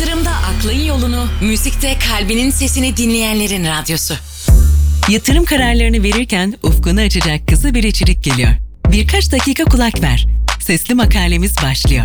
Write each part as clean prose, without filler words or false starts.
Yatırımda aklın yolunu, müzikte kalbinin sesini dinleyenlerin radyosu. Yatırım kararlarını verirken ufkunu açacak kısa bir içerik geliyor. Birkaç dakika kulak ver. Sesli makalemiz başlıyor.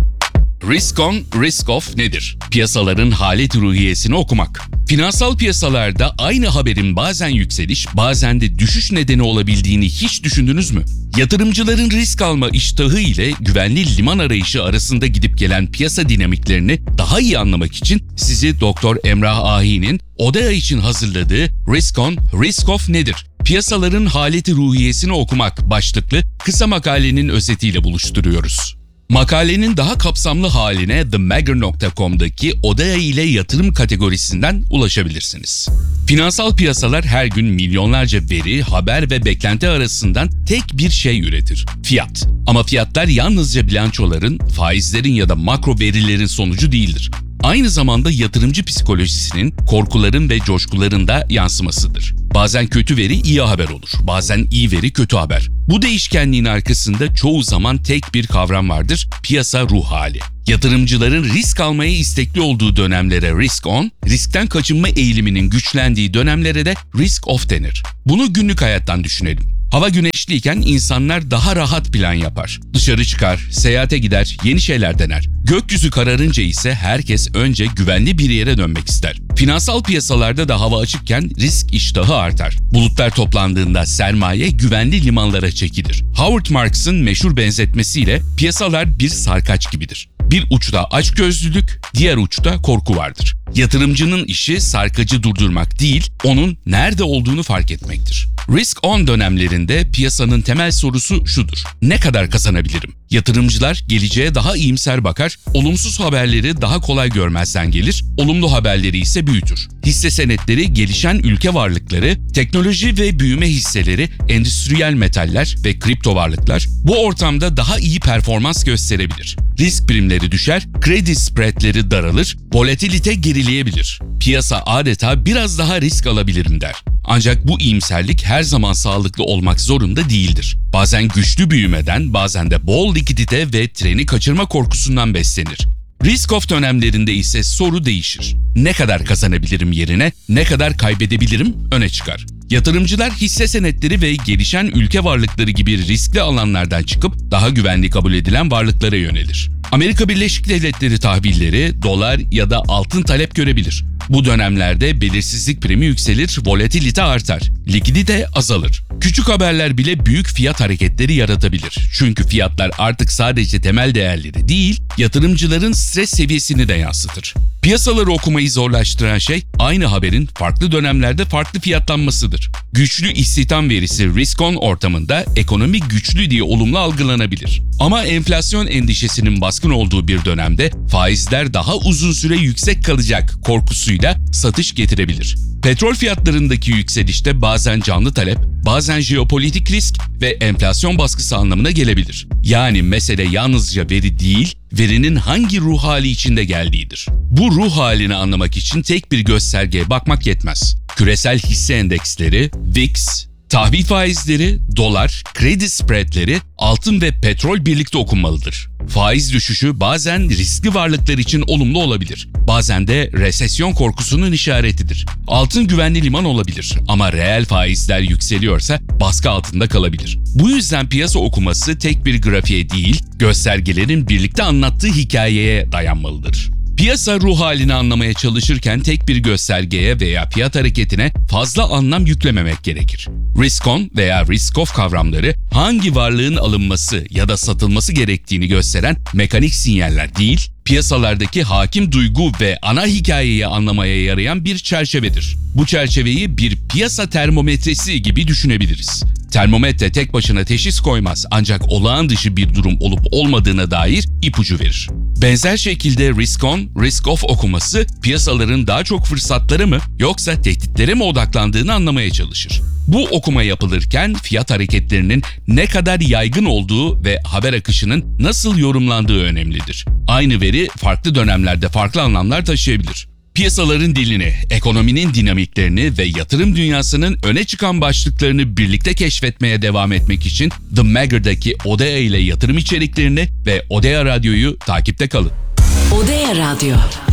Risk on, risk off nedir? Piyasaların halet ruhiyesini okumak. Finansal piyasalarda aynı haberin bazen yükseliş, bazen de düşüş nedeni olabildiğini hiç düşündünüz mü? Yatırımcıların risk alma iştahı ile güvenli liman arayışı arasında gidip gelen piyasa dinamiklerini daha iyi anlamak için sizi Dr. Emrah Ahi'nin ODEA için hazırladığı Risk on, risk off nedir? Piyasaların haleti ruhiyesini okumak başlıklı kısa makalenin özetiyle buluşturuyoruz. Makalenin daha kapsamlı haline themagger.com'daki ODEA ile yatırım kategorisinden ulaşabilirsiniz. Finansal piyasalar her gün milyonlarca veri, haber ve beklenti arasından tek bir şey üretir: fiyat. Ama fiyatlar yalnızca bilançoların, faizlerin ya da makro verilerin sonucu değildir. Aynı zamanda yatırımcı psikolojisinin, korkuların ve coşkuların da yansımasıdır. Bazen kötü veri iyi haber olur, bazen iyi veri kötü haber. Bu değişkenliğin arkasında çoğu zaman tek bir kavram vardır: piyasa ruh hali. Yatırımcıların risk almaya istekli olduğu dönemlere risk on, riskten kaçınma eğiliminin güçlendiği dönemlere de risk off denir. Bunu günlük hayattan düşünelim. Hava güneşliyken insanlar daha rahat plan yapar. Dışarı çıkar, seyahate gider, yeni şeyler dener. Gökyüzü kararınca ise herkes önce güvenli bir yere dönmek ister. Finansal piyasalarda da hava açıkken risk iştahı artar. Bulutlar toplandığında sermaye güvenli limanlara çekilir. Howard Marks'ın meşhur benzetmesiyle piyasalar bir sarkaç gibidir. Bir uçta açgözlülük, diğer uçta korku vardır. Yatırımcının işi sarkacı durdurmak değil, onun nerede olduğunu fark etmektir. Risk on dönemlerinde piyasanın temel sorusu şudur: ne kadar kazanabilirim? Yatırımcılar geleceğe daha iyimser bakar, olumsuz haberleri daha kolay görmezden gelir, olumlu haberleri ise büyütür. Hisse senetleri gelişen ülke varlıkları, teknoloji ve büyüme hisseleri, endüstriyel metaller ve kripto varlıklar bu ortamda daha iyi performans gösterebilir. Risk primleri düşer, kredi spreadleri daralır, volatilite gerileyebilir. Piyasa adeta biraz daha risk alabilirim der. Ancak bu iyimserlik her zaman sağlıklı olmak zorunda değildir. Bazen güçlü büyümeden, bazen de bol likidite ve treni kaçırma korkusundan beslenir. Risk off dönemlerinde ise soru değişir. Ne kadar kazanabilirim yerine ne kadar kaybedebilirim öne çıkar. Yatırımcılar hisse senetleri ve gelişen ülke varlıkları gibi riskli alanlardan çıkıp daha güvenli kabul edilen varlıklara yönelir. Amerika Birleşik Devletleri tahvilleri, dolar ya da altın talep görebilir. Bu dönemlerde belirsizlik primi yükselir, volatilite artar, likidite azalır. Küçük haberler bile büyük fiyat hareketleri yaratabilir. Çünkü fiyatlar artık sadece temel değerleri değil, yatırımcıların stres seviyesini de yansıtır. Piyasaları okumayı zorlaştıran şey aynı haberin farklı dönemlerde farklı fiyatlanmasıdır. Güçlü istihdam verisi risk on ortamında ekonomi güçlü diye olumlu algılanabilir. Ama enflasyon endişesinin baskın olduğu bir dönemde faizler daha uzun süre yüksek kalacak korkusuyla satış getirebilir. Petrol fiyatlarındaki yükselişte bazen canlı talep, bazen jeopolitik risk ve enflasyon baskısı anlamına gelebilir. Yani mesele yalnızca veri değil, verinin hangi ruh hali içinde geldiğidir. Bu ruh halini anlamak için tek bir göstergeye bakmak yetmez. Küresel hisse endeksleri, VIX, tahvil faizleri, dolar, kredi spreadleri, altın ve petrol birlikte okunmalıdır. Faiz düşüşü bazen riskli varlıklar için olumlu olabilir. Bazen de resesyon korkusunun işaretidir. Altın güvenli liman olabilir ama reel faizler yükseliyorsa baskı altında kalabilir. Bu yüzden piyasa okuması tek bir grafiğe değil, göstergelerin birlikte anlattığı hikayeye dayanmalıdır. Piyasa ruh halini anlamaya çalışırken tek bir göstergeye veya fiyat hareketine fazla anlam yüklememek gerekir. Risk on veya risk off kavramları hangi varlığın alınması ya da satılması gerektiğini gösteren mekanik sinyaller değil, piyasalardaki hakim duygu ve ana hikayeyi anlamaya yarayan bir çerçevedir. Bu çerçeveyi bir piyasa termometresi gibi düşünebiliriz. Termometre tek başına teşhis koymaz ancak olağan dışı bir durum olup olmadığına dair ipucu verir. Benzer şekilde risk on, risk off okuması piyasaların daha çok fırsatlara mı yoksa tehditlere mi odaklandığını anlamaya çalışır. Bu okuma yapılırken fiyat hareketlerinin ne kadar yaygın olduğu ve haber akışının nasıl yorumlandığı önemlidir. Aynı veri farklı dönemlerde farklı anlamlar taşıyabilir. Piyasaların dilini, ekonominin dinamiklerini ve yatırım dünyasının öne çıkan başlıklarını birlikte keşfetmeye devam etmek için The Magger'daki ODEA ile yatırım içeriklerini ve ODEA Radyo'yu takipte kalın. ODEA Radyo.